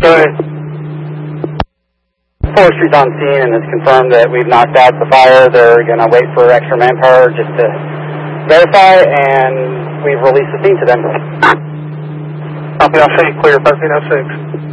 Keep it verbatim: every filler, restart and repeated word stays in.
Go ahead. Forestry's on scene and has confirmed that we've knocked out the fire. They're going to wait for extra manpower just to verify, and we've released the scene to them. Copy, I'll say clear, thirteen oh six.